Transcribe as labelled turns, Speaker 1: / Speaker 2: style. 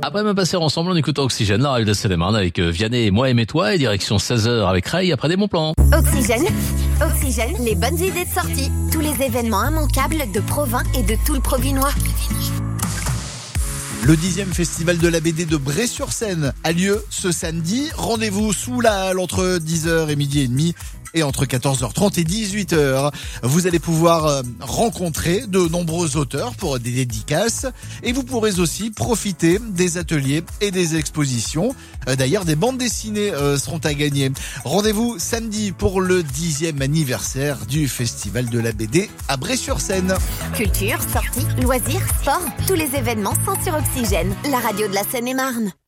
Speaker 1: Après me passer ensemble en écoutant Oxygène, la radio de Seine-et-Marne avec Vianney et Moi et toi, et direction 16h avec Ray après des bons plans.
Speaker 2: Oxygène, Oxygène, les bonnes idées de sortie. Tous les événements immanquables de Provins et de tout le Provinois.
Speaker 3: Le 10e festival de la BD de Bray-sur-Seine a lieu ce samedi. Rendez-vous sous la halle entre 10h et midi et demi et entre 14h30 et 18h. Vous allez pouvoir rencontrer de nombreux auteurs pour des dédicaces et vous pourrez aussi profiter des ateliers et des expositions. D'ailleurs, des bandes dessinées seront à gagner. Rendez-vous samedi pour le 10e anniversaire du festival de la BD à Bray-sur-Seine.
Speaker 2: Culture, sorties, loisirs, sport, tous les événements sont sur Oxygène, la radio de la Seine-et-Marne.